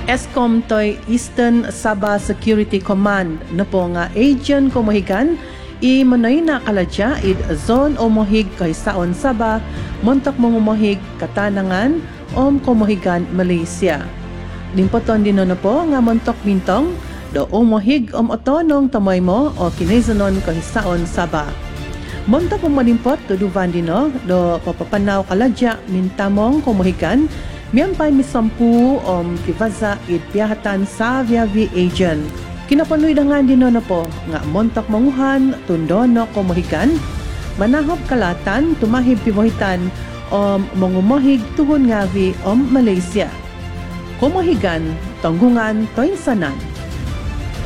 ESCOM toy Eastern Sabah Security Command na po nga agent kumuhigan manoy na kaladya id zone o mohig kay saon Sabah montok mongumuhig katanangan kumuhigan Malaysia. Dimpoton din na po nga montok mintong do umuhig otonong tamoy mo o kinaizanon kay saon Sabah. Montok malimpot tuduvan dino do papapanaw kaladya mintamong kumuhigan miyampay misampu kivaza id piyahatan sa viavi agent. Kinapanuy dangan din na po nga montak manguhan tundono kumuhigan manahop kalatan tumahib pimuhitan mangumahig tuhon nga vi Malaysia. Kumuhigan tanggungan toinsanan.